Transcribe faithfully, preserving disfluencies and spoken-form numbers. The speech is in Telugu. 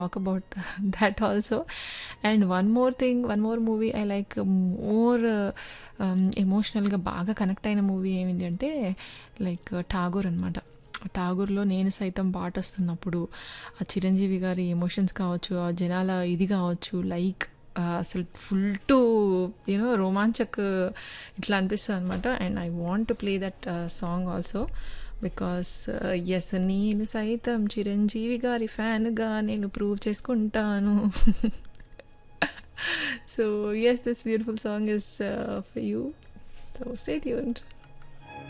talk about that also. And one more thing, one more movie I like more uh, um, ఎమోషనల్గా బాగా కనెక్ట్ అయిన మూవీ ఏమిటి అంటే లైక్ ఠాగూర్ అనమాట. ఠాగూర్లో నేను సైతం పాట వస్తున్నప్పుడు ఆ చిరంజీవి గారి ఎమోషన్స్ కావచ్చు, ఆ జనాల ఇది కావచ్చు, లైక్ అసలు ఫుల్ టు యూనో రోమాంచక్ ఇట్లా అనిపిస్తుంది అనమాట. And I want to play that song also because yes నేను సైతం చిరంజీవి గారి ఫ్యాన్గా నేను ప్రూవ్ చేసుకుంటాను. So yes this beautiful song is for you. So stay tuned.